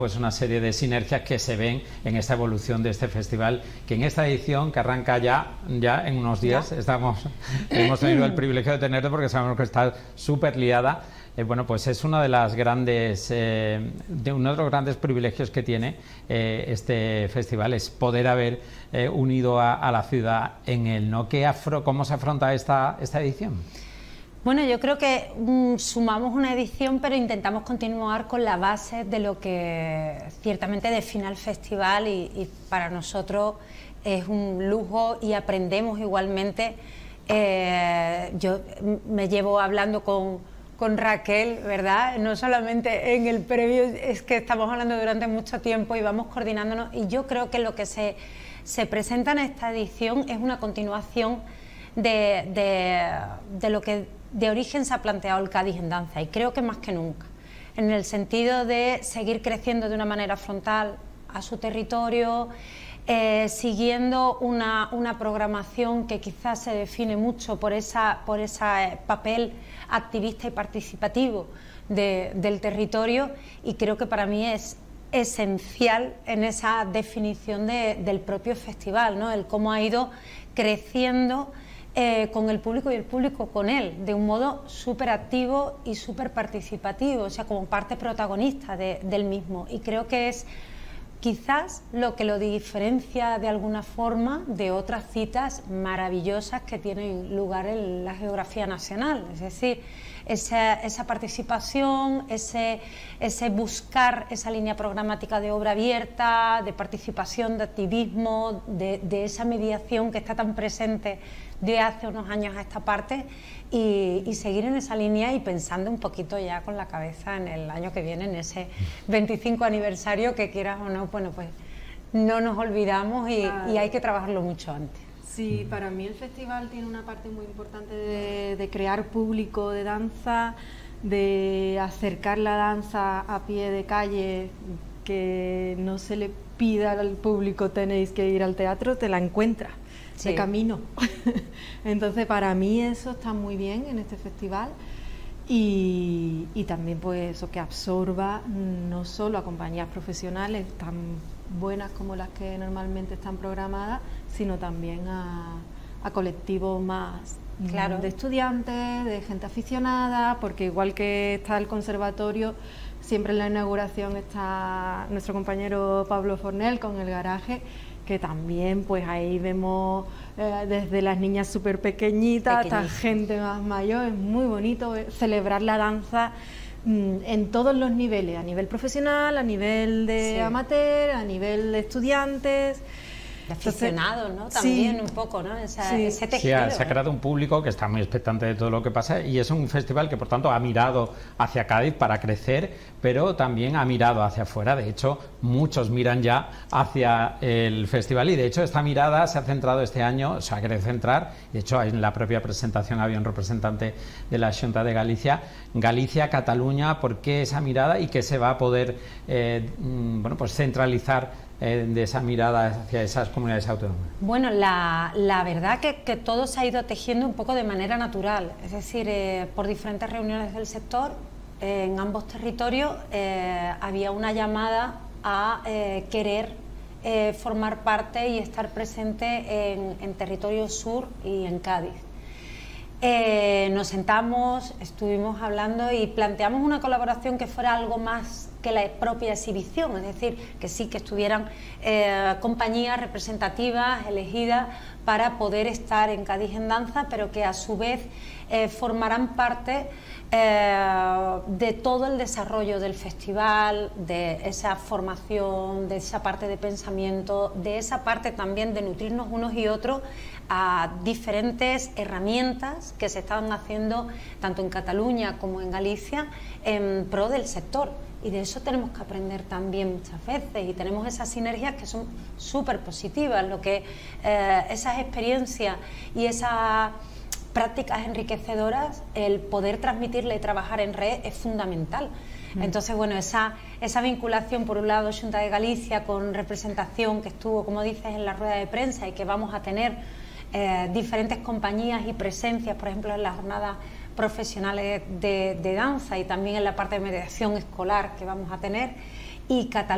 Pues una serie de sinergias que se ven en esta evolución de este festival, que en esta edición, que arranca ya en unos días, hemos tenido el privilegio de tenerlo porque sabemos que está súper liada. Bueno, pues es uno de los grandes privilegios que tiene este festival, es poder haber unido a la ciudad en él, ¿no? ¿Cómo se afronta esta edición? Bueno, yo creo que sumamos una edición, pero intentamos continuar con la base de lo que ciertamente define el festival y para nosotros es un lujo y aprendemos igualmente. Yo me llevo hablando con Raquel, ¿verdad? No solamente en el previo, es que estamos hablando durante mucho tiempo y vamos coordinándonos, y yo creo que lo que se presenta en esta edición es una continuación de lo que de origen se ha planteado el Cádiz en danza, y creo que más que nunca, en el sentido de seguir creciendo de una manera frontal a su territorio, siguiendo una programación que quizás se define mucho por ese papel activista y participativo del territorio, y creo que para mí es esencial en esa definición del propio festival, ¿no? El cómo ha ido creciendo con el público y el público con él, de un modo súper activo y súper participativo, o sea, como parte protagonista del mismo, y creo que es quizás lo que lo diferencia de alguna forma de otras citas maravillosas que tienen lugar en la geografía nacional, es decir, esa participación, ese buscar esa línea programática de obra abierta, de participación, de activismo, de esa mediación que está tan presente de hace unos años a esta parte, y seguir en esa línea y pensando un poquito ya con la cabeza en el año que viene, en ese 25 aniversario que, quieras o no, bueno, pues no nos olvidamos y hay que trabajarlo mucho antes. Sí, para mí el festival tiene una parte muy importante de crear público de danza, de acercar la danza a pie de calle, que no se le pida al público tenéis que ir al teatro, te la encuentras de camino. Entonces para mí eso está muy bien en este festival, y también pues eso, que absorba no solo a compañías profesionales tan buenas como las que normalmente están programadas, sino también a colectivos más de estudiantes, de gente aficionada, porque igual que está el conservatorio, siempre en la inauguración está nuestro compañero Pablo Fornel con el garaje, que también pues ahí vemos desde las niñas súper pequeñitas hasta gente más mayor. Es muy bonito celebrar la danza en todos los niveles, a nivel profesional, a nivel de amateur, a nivel de estudiantes, de aficionados, ¿no? También un poco, ¿no? Ese tejido. Se ha creado un público que está muy expectante de todo lo que pasa, y es un festival que por tanto ha mirado hacia Cádiz para crecer, pero también ha mirado hacia afuera. De hecho, muchos miran ya hacia el festival, y de hecho esta mirada se ha centrado este año, se ha querido centrar, de hecho en la propia presentación había un representante de la Xunta de Galicia, Cataluña. ¿Por qué esa mirada y qué se va a poder bueno, pues centralizar de esa mirada hacia esas comunidades autónomas? Bueno, la verdad que todo se ha ido tejiendo un poco de manera natural, es decir, por diferentes reuniones del sector en ambos territorios había una llamada a querer formar parte y estar presente en territorio sur y en Cádiz. Nos sentamos, estuvimos hablando y planteamos una colaboración que fuera algo más que la propia exhibición, es decir, que sí, que estuvieran compañías representativas elegidas para poder estar en Cádiz en danza, pero que a su vez formarán parte de todo el desarrollo del festival, de esa formación, de esa parte de pensamiento, de esa parte también de nutrirnos unos y otros a diferentes herramientas que se estaban haciendo tanto en Cataluña como en Galicia en pro del sector. Y de eso tenemos que aprender también muchas veces, y tenemos esas sinergias que son súper positivas, lo que esas experiencias y esas prácticas enriquecedoras, el poder transmitirle y trabajar en red es fundamental. Entonces, bueno, esa vinculación, por un lado, Xunta de Galicia con representación que estuvo, como dices, en la rueda de prensa, y que vamos a tener diferentes compañías y presencias, por ejemplo, en las jornadas profesionales de danza, y también en la parte de mediación escolar que vamos a tener, y Cataluña.